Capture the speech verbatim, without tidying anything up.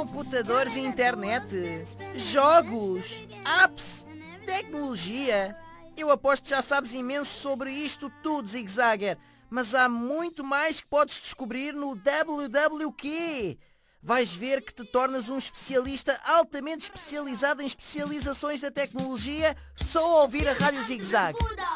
computadores e internet, jogos, apps, tecnologia. Eu aposto que já sabes imenso sobre isto tudo, Zig Zagger, mas há muito mais que podes descobrir no W W Q. Vais ver que te tornas um especialista altamente especializado em especializações da tecnologia só a ouvir a Rádio Zig Zag.